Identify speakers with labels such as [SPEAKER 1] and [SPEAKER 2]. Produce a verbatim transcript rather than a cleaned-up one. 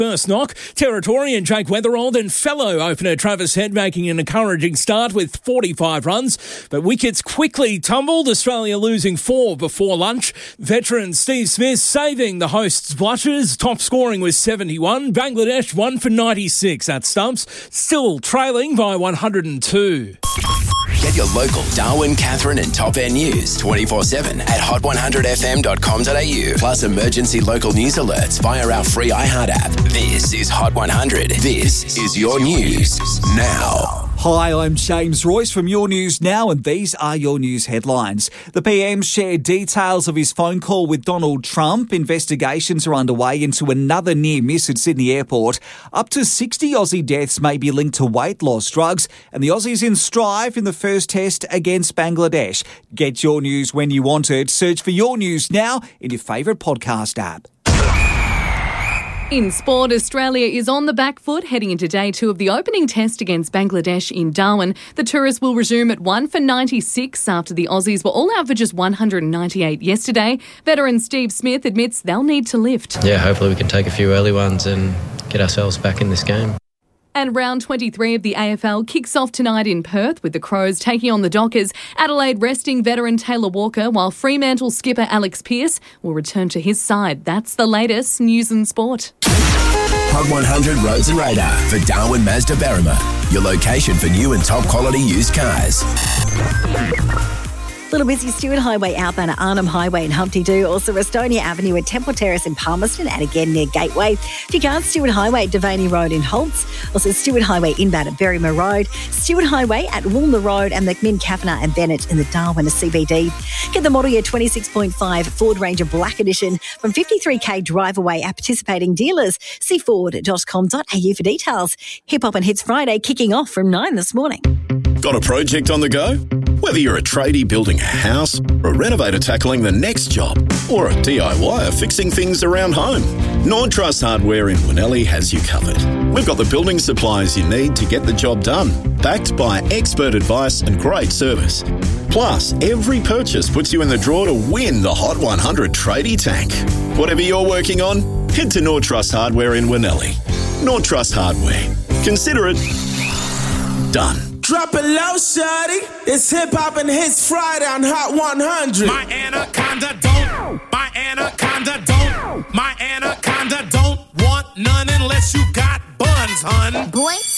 [SPEAKER 1] First knock, Territorian Jake Weatherald and fellow opener Travis Head making an encouraging start with forty-five runs. But wickets quickly tumbled, Australia losing four before lunch. Veteran Steve Smith saving the hosts' blushes. Top scoring was seventy-one. Bangladesh one for ninety-six at stumps, still trailing by one hundred two.
[SPEAKER 2] Get your local Darwin, Catherine and Top End news twenty-four seven at hot one hundred f m dot com dot a u. Plus emergency local news alerts via our free iHeart app. This is Hot one hundred. This is your news now.
[SPEAKER 3] Hi, I'm James Royce from Your News Now, and these are your news headlines. The P M shared details of his phone call with Donald Trump. Investigations are underway into another near miss at Sydney Airport. Up to sixty Aussie deaths may be linked to weight loss drugs, and the Aussies in strive in the first test against Bangladesh. Get your news when you want it. Search for Your News Now in your favourite podcast app.
[SPEAKER 4] In sport, Australia is on the back foot heading into day two of the opening test against Bangladesh in Darwin. The tourists will resume at one for ninety-six after the Aussies were all out for just one hundred ninety-eight yesterday. Veteran Steve Smith admits they'll need to lift.
[SPEAKER 5] Yeah, hopefully we can take a few early ones and get ourselves back in this game.
[SPEAKER 4] And round twenty-three of the A F L kicks off tonight in Perth with the Crows taking on the Dockers. Adelaide resting veteran Taylor Walker, while Fremantle skipper Alex Pearce will return to his side. That's the latest news and sport.
[SPEAKER 2] Hot one hundred Roads and Radar for Darwin Mazda Berrima. Your location for new and top quality used cars.
[SPEAKER 6] Little busy Stewart Highway outbound at Arnhem Highway in Humpty Doo. Also Estonia Avenue at Temple Terrace in Palmerston and again near Gateway. If you can't, Stewart Highway at Devaney Road in Holtz. Also Stewart Highway inbound at Berrima Road. Stewart Highway at Woolmer Road and McMinn, Kavanagh and Bennett in the Darwin C B D. Get the model year twenty-six point five Ford Ranger Black Edition from fifty-three k drive away at participating dealers. See ford dot com dot a u for details. Hip Hop and Hits Friday kicking off from nine this morning.
[SPEAKER 7] Got a project on the go? Whether you're a tradie building a house, or a renovator tackling the next job, or a D I Y-er fixing things around home, Nord Trust Hardware in Winnelli has you covered. We've got the building supplies you need to get the job done, backed by expert advice and great service. Plus, every purchase puts you in the draw to win the Hot one hundred Tradie Tank. Whatever you're working on, head to Nord Trust Hardware in Winnelli. Nord Trust Hardware. Consider it done.
[SPEAKER 8] Drop it low, shawty. It's Hip Hop and Hits Friday on Hot one hundred.
[SPEAKER 9] My anaconda don't. My anaconda don't. My anaconda don't want none unless you got buns, hun.
[SPEAKER 10] Boy,